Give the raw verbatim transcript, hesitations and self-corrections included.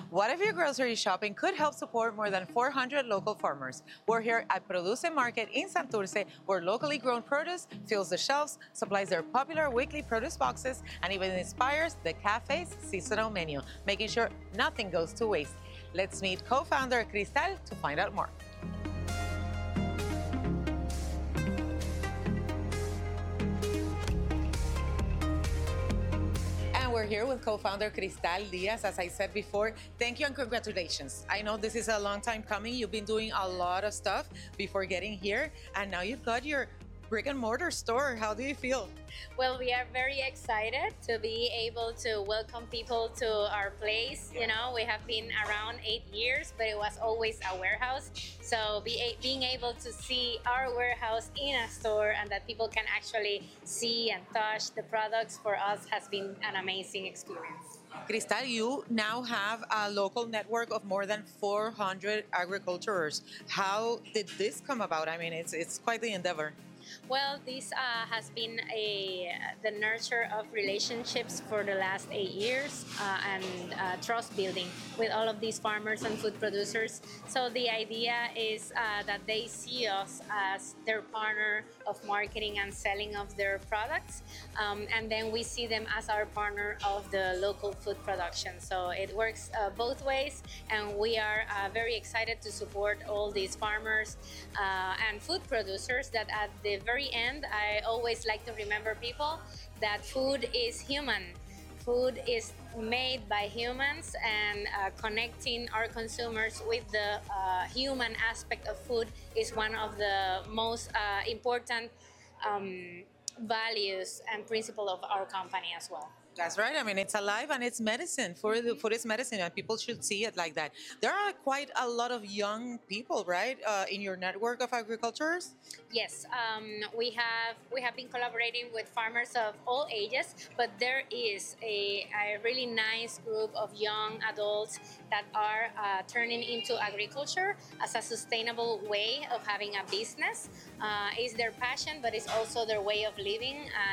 What if your grocery shopping could help support more than four hundred local farmers? We're here at Produce Market in Santurce, where locally grown produce fills the shelves, supplies their popular weekly produce boxes, and even inspires the cafe's seasonal menu, making sure nothing goes to waste. Let's meet co-founder Cristal to find out more. We're here with co-founder Cristal Diaz. As I said before, thank you and congratulations. I know this is a long time coming. You've been doing a lot of stuff before getting here, and now you've got your brick and mortar store. How do you feel? Well, we are very excited to be able to welcome people to our place. You know, we have been around eight years, but it was always a warehouse. So be, being able to see our warehouse in a store and that people can actually see and touch the products for us has been an amazing experience. Cristal, you now have a local network of more than four hundred agriculturers. How did this come about? I mean, it's it's quite the endeavor. Well, this uh, has been a the nurture of relationships for the last eight years uh, and uh, trust building with all of these farmers and food producers. So the idea is uh, that they see us as their partner of marketing and selling of their products, um, and then we see them as our partner of the local food production. So it works uh, both ways, and we are uh, very excited to support all these farmers uh, and food producers that at the very end, I always like to remember people that food is human. Food is made by humans, and uh, connecting our consumers with the uh, human aspect of food is one of the most uh, important um, values and principle of our company as well. That's right. I mean, it's alive and it's medicine. For the food is medicine, and people should see it like that. There are quite a lot of young people, right, uh, in your network of agriculturers. Yes, um, we have we have been collaborating with farmers of all ages, but there is a, a really nice group of young adults that are uh, turning into agriculture as a sustainable way of having a business. Uh, it's their passion, but it's also their way of living. Uh,